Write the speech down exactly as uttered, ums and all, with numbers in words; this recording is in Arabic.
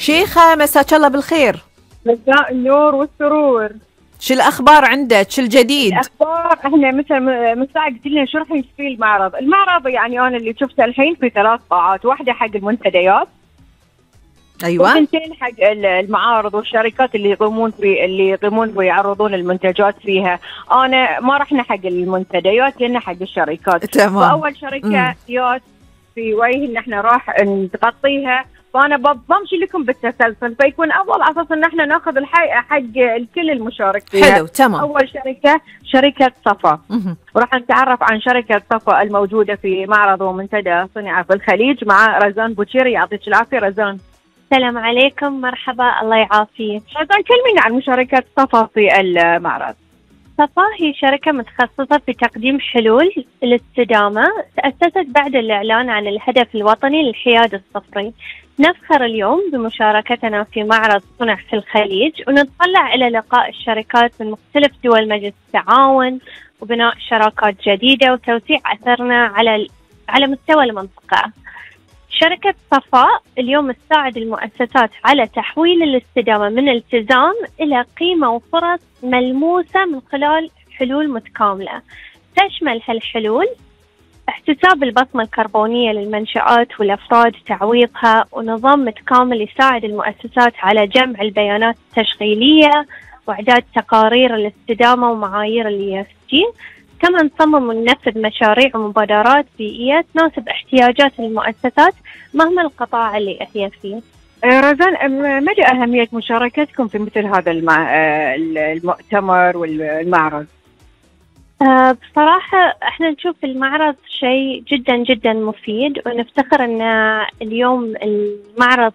شيخة مساك الله بالخير. مساء النور والسرور. شو الأخبار عندك؟ شو الجديد؟ الأخبار احنا مثل من ساعة قلت لنا شو راح في المعرض، المعرض يعني أنا اللي شفته الحين في ثلاث قاعات، واحدة حق المنتديات أيوة، وثنتين حق المعارض والشركات اللي يقومون في اللي يقومون ويعرضون المنتجات فيها. أنا ما رحنا حق المنتديات، لأن حق الشركات. تمام. فأول شركة يات في وجه إن احنا راح نغطيها، فأنا بمشي لكم بالتسلسل فيكون أفضل على أساس إن احنا ناخذ الحقيقة حق الكل المشارك فيها. حلو، تمام. أول شركة شركة صفا، وراح نتعرف عن شركة صفا الموجودة في معرض ومنتدى صناعة في الخليج مع رزان بوشيري. يعطيك العافية رزان. السلام عليكم، مرحبا، الله يعافيك. رزان كلمينا عن مشاركة صفا في المعرض. صفا هي شركة متخصصة في تقديم حلول الاستدامة، تأسست بعد الإعلان عن الهدف الوطني للحياد الصفري. نفخر اليوم بمشاركتنا في معرض صنع في الخليج، ونتطلع إلى لقاء الشركات من مختلف دول مجلس التعاون وبناء شراكات جديدة وتوسيع أثرنا على على مستوى المنطقة. شركة صفاء اليوم تساعد المؤسسات على تحويل الاستدامة من التزام إلى قيمة وفرص ملموسة من خلال حلول متكاملة. تشمل هالحلول احتساب البصمة الكربونية للمنشآت والأفراد تعويضها، ونظام متكامل يساعد المؤسسات على جمع البيانات التشغيلية وإعداد تقارير الاستدامة ومعايير ال إي إس جي. كما نصمم وننفذ مشاريع ومبادرات بيئية تناسب احتياجات المؤسسات مهما القطاع اللي هي فيه. رزان، مدى أهمية مشاركتكم في مثل هذا المؤتمر والمعرض؟ أه بصراحة احنا نشوف المعرض شيء جدا جدا مفيد، ونفتخر ان اليوم المعرض